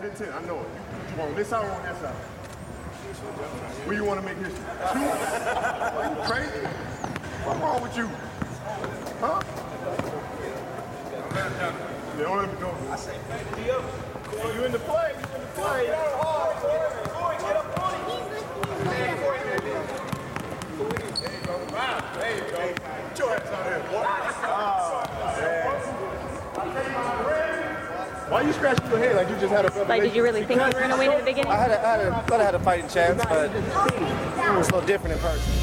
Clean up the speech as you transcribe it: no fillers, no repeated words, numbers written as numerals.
10-10, I know it. You on this side or on that side? Where you want to make history? Shoot? Are you crazy? What's wrong with you? Huh? They don't let me go. I say, you in the play. You in the play. Get up on it. There you go. There you go. Get your ass out here, boy. Why are you scratching your head like you just had a revelation? Like, did you really think you were going to win in the beginning? I thought I had a fighting chance, but it was a little different in person.